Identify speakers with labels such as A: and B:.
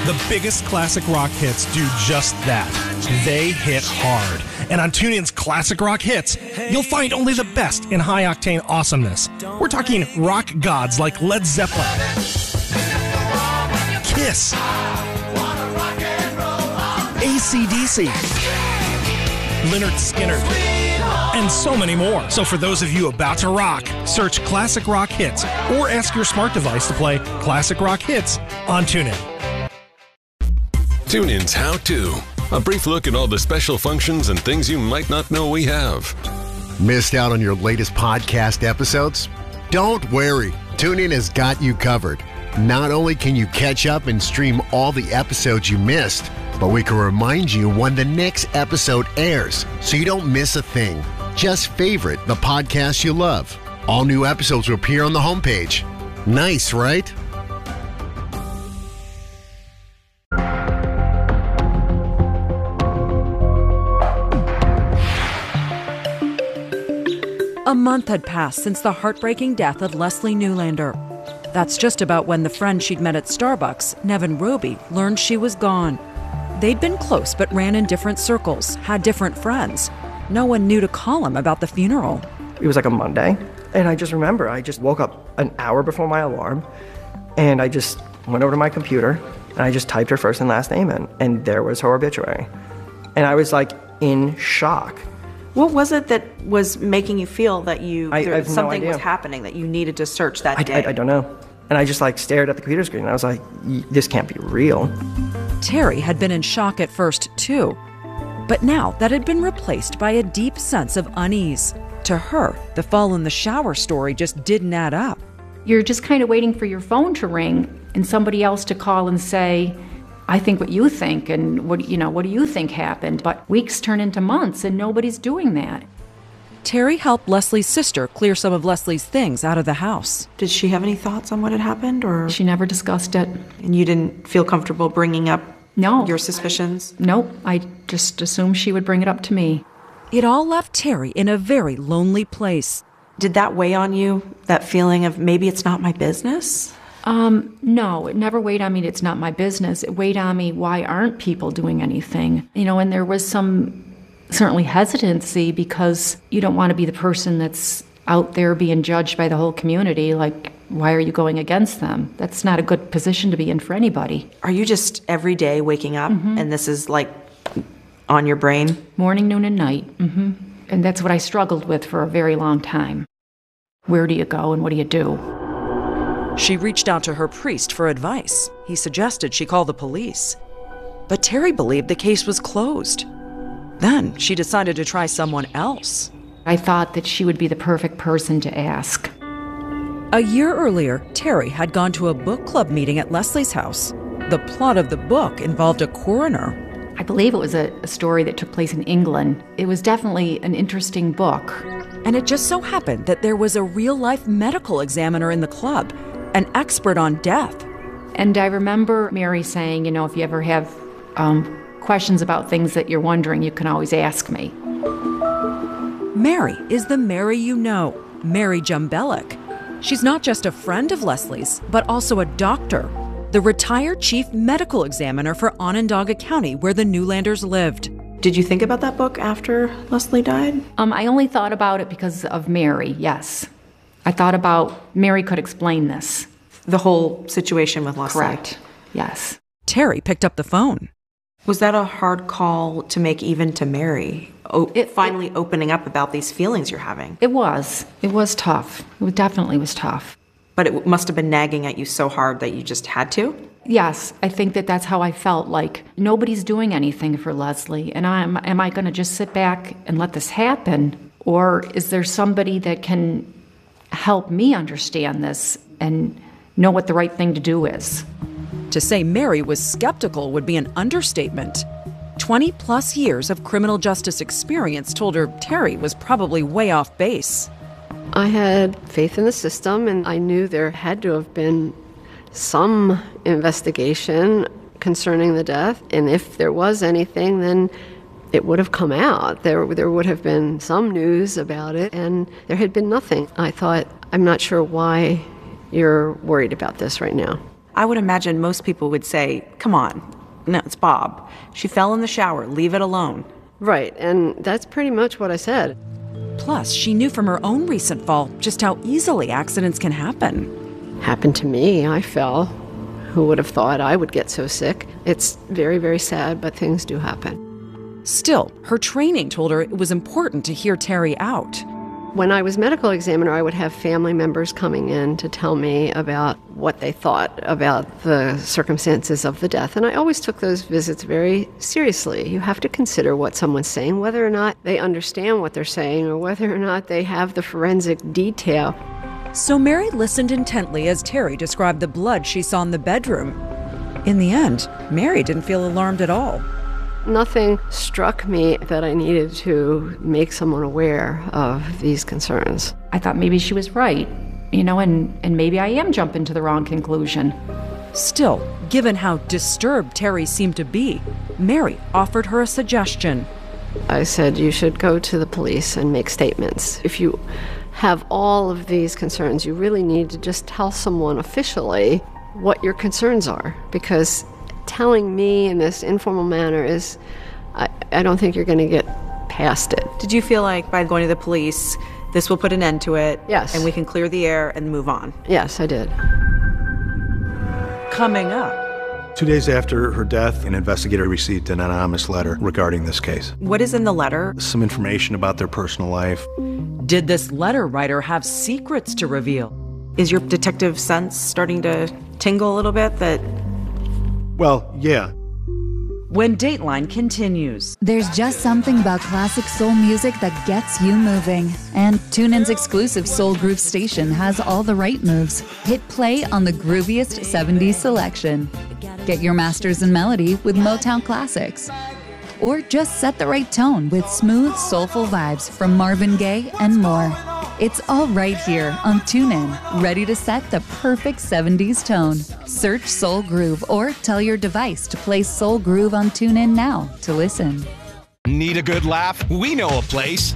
A: The biggest classic rock hits do just that. They hit hard. And on TuneIn's Classic Rock Hits, you'll find only the best in high-octane awesomeness. We're talking rock gods like Led Zeppelin, Kiss, AC/DC, Lynyrd Skynyrd, and so many more. So for those of you about to rock, search Classic Rock Hits or ask your smart device to play Classic Rock Hits on TuneIn.
B: TuneIn's How To. A brief look at all the special functions and things you might not know we have.
C: Missed out on your latest podcast episodes? Don't worry. TuneIn has got you covered. Not only can you catch up and stream all the episodes you missed, but we can remind you when the next episode airs so you don't miss a thing. Just favorite the podcast you love. All new episodes will appear on the homepage. Nice, right?
D: A month had passed since the heartbreaking death of Leslie Newlander. That's just about when the friend she'd met at Starbucks, Nevin Roby, learned she was gone. They'd been close but ran in different circles, had different friends. No one knew to call him about the funeral.
E: It was like a Monday, and I just remember I just woke up an hour before my alarm, and I just went over to my computer, and I just typed her first and last name in, and there was her obituary. And I was like in shock.
F: What was it that was making you feel that something
E: no
F: was happening, that you needed to search that day?
E: I don't know. And I just stared at the computer screen, and I was like, this can't be real.
D: Terry had been in shock at first, too. But now that had been replaced by a deep sense of unease. To her, the fall in the shower story just didn't add up.
G: You're just kind of waiting for your phone to ring and somebody else to call and say, I think what you think, and what do you think happened? But weeks turn into months, and nobody's doing that.
D: Terry helped Leslie's sister clear some of Leslie's things out of the house.
F: Did she have any thoughts on what had happened, or?
G: She never discussed it.
F: And you didn't feel comfortable bringing up your suspicions?
G: Nope. I just assumed she would bring it up to me.
D: It all left Terry in a very lonely place.
F: Did that weigh on you, that feeling of maybe it's not my business?
G: No, it never weighed on me. It's not my business. It weighed on me. Why aren't people doing anything? And there was certainly hesitancy because you don't want to be the person that's out there being judged by the whole community. Like, why are you going against them? That's not a good position to be in for anybody.
F: Are you just every day waking up and this is on your brain?
G: Morning, noon, and night. And that's what I struggled with for a very long time. Where do you go and what do you do?
D: She reached out to her priest for advice. He suggested she call the police. But Terry believed the case was closed. Then she decided to try someone else.
G: I thought that she would be the perfect person to ask.
D: A year earlier, Terry had gone to a book club meeting at Leslie's house. The plot of the book involved a coroner.
G: I believe it was a story that took place in England. It was definitely an interesting book.
D: And it just so happened that there was a real-life medical examiner in the club, an expert on death.
G: And I remember Mary saying, if you ever have questions about things that you're wondering, you can always ask me.
D: Mary is the Mary you know, Mary Jumbelik. She's not just a friend of Leslie's, but also a doctor, the retired chief medical examiner for Onondaga County, where the Newlanders lived.
F: Did you think about that book after Leslie died?
G: I only thought about it because of Mary, yes. I thought about Mary could explain this.
F: The whole situation with Leslie?
G: Correct, yes.
D: Terry picked up the phone.
F: Was that a hard call to make even to Mary? Finally opening up about these feelings you're having?
G: It was. It was tough. It definitely was tough.
F: But it must have been nagging at you so hard that you just had to?
G: Yes, I think that's how I felt. Like, nobody's doing anything for Leslie, and am I going to just sit back and let this happen? Or is there somebody that can help me understand this and know what the right thing to do is?
D: To say Mary was skeptical would be an understatement. 20-plus years of criminal justice experience told her Terry was probably way off base.
H: I had faith in the system, and I knew there had to have been some investigation concerning the death. And if there was anything, then it would have come out. There would have been some news about it, and there had been nothing. I thought, I'm not sure why you're worried about this right now.
F: I would imagine most people would say, come on, no, it's Bob. She fell in the shower, leave it alone.
H: Right, and that's pretty much what I said.
D: Plus, she knew from her own recent fall just how easily accidents can happen.
H: Happened to me, I fell. Who would have thought I would get so sick? It's very, very sad, but things do happen.
D: Still, her training told her it was important to hear Terry out.
H: When I was medical examiner, I would have family members coming in to tell me about what they thought about the circumstances of the death. And I always took those visits very seriously. You have to consider what someone's saying, whether or not they understand what they're saying, or whether or not they have the forensic detail.
D: So Mary listened intently as Terry described the blood she saw in the bedroom. In the end, Mary didn't feel alarmed at all.
H: Nothing struck me that I needed to make someone aware of these concerns.
G: I thought maybe she was right, and maybe I am jumping to the wrong conclusion.
D: Still, given how disturbed Terry seemed to be, Mary offered her a suggestion.
H: I said you should go to the police and make statements. If you have all of these concerns, you really need to just tell someone officially what your concerns are, because telling me in this informal manner is, I don't think you're going to get past it.
F: Did you feel like by going to the police, this will put an end to it?
H: Yes.
F: And we can clear the air and move on?
H: Yes, I did.
D: Coming up.
I: 2 days after her death, an investigator received an anonymous letter regarding this case.
F: What is in the letter?
I: Some information about their personal life.
D: Did this letter writer have secrets to reveal?
F: Is your detective sense starting to tingle a little bit that...
I: Well, yeah.
D: When Dateline continues.
J: There's just something about classic soul music that gets you moving. And TuneIn's exclusive Soul Groove station has all the right moves. Hit play on the grooviest 70s selection. Get your masters in melody with Motown Classics. Or just set the right tone with smooth, soulful vibes from Marvin Gaye and more. It's all right here on TuneIn, ready to set the perfect 70s tone. Search Soul Groove or tell your device to play Soul Groove on TuneIn now to listen.
K: Need a good laugh? We know a place.